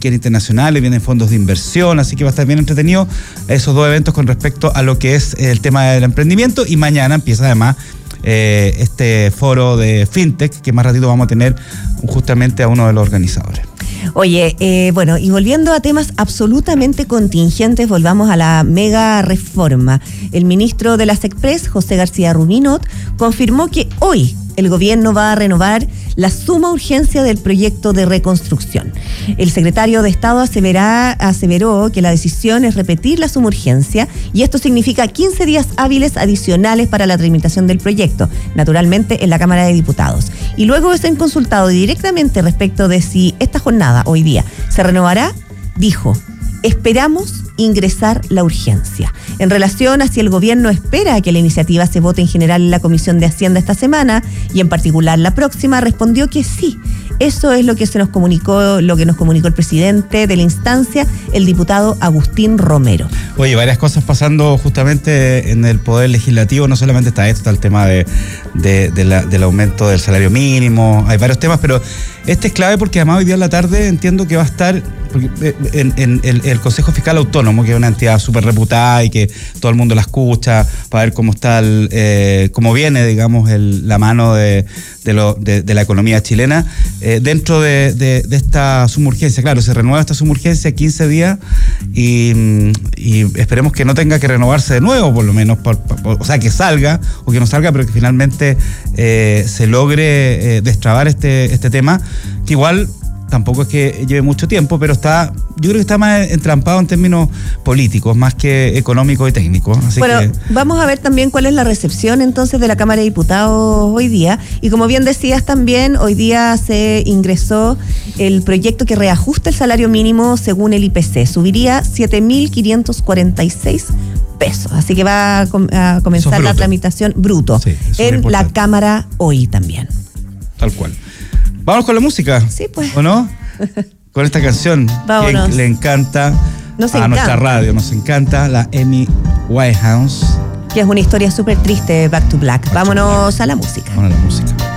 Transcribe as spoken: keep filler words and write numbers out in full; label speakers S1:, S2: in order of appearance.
S1: speakers internacionales, vienen fondos de inversión, así que va a estar bien entretenido esos dos eventos con respecto a lo que es el tema del emprendimiento. Y mañana empieza además eh, este foro de FinTech, que más ratito vamos a tener justamente a uno de los organizadores.
S2: Oye, eh, bueno, y volviendo a temas absolutamente contingentes, volvamos a la mega reforma. El ministro de las Express, José García Rubinot, confirmó que hoy el gobierno va a renovar la suma urgencia del proyecto de reconstrucción. El secretario de Estado aseverá, aseveró que la decisión es repetir la suma urgencia y esto significa quince días hábiles adicionales para la tramitación del proyecto, naturalmente en la Cámara de Diputados. Y luego de ser consultado directamente respecto de si esta jornada hoy día se renovará, dijo: esperamos ingresar la urgencia. En relación a si el gobierno espera que la iniciativa se vote en general en la Comisión de Hacienda esta semana y en particular la próxima, respondió que sí. Eso es lo que se nos comunicó, lo que nos comunicó el presidente de la instancia, el diputado Agustín Romero.
S1: Oye, varias cosas pasando justamente en el Poder Legislativo. No solamente está esto, está el tema de, de, de la, del aumento del salario mínimo. Hay varios temas, pero este es clave porque además hoy día en la tarde entiendo que va a estar en, en, en el Consejo Fiscal Autónomo, que es una entidad súper reputada y que todo el mundo la escucha para ver cómo está el, eh, cómo viene, digamos, el, la mano de, de, lo, de, de la economía chilena. Eh, dentro de, de, de esta sumurgencia, claro, se renueva esta sumurgencia quince días y, y esperemos que no tenga que renovarse de nuevo, por lo menos, por, por, o sea, que salga o que no salga, pero que finalmente eh, se logre eh, destrabar este, este tema, que igual tampoco es que lleve mucho tiempo, pero está, yo creo que está más entrampado en términos políticos, más que económicos y técnicos. Así
S2: bueno,
S1: que
S2: vamos a ver también cuál es la recepción entonces de la Cámara de Diputados hoy día. Y como bien decías también, hoy día se ingresó el proyecto que reajusta el salario mínimo según el I P C. Subiría siete mil quinientos cuarenta y seis pesos. Así que va a, com- a comenzar la tramitación bruto
S1: sí,
S2: en la Cámara hoy también.
S1: Tal cual. Vamos con la música.
S2: Sí, pues.
S1: ¿O no? Con esta canción
S2: Vámonos.
S1: que le encanta
S2: Nos
S1: a
S2: encanta.
S1: nuestra radio, nos encanta, la Amy Winehouse.
S2: Que es una historia súper triste, Back to Black.
S1: Back to
S2: Vámonos
S1: Black.
S2: a la música.
S1: Bueno, la música.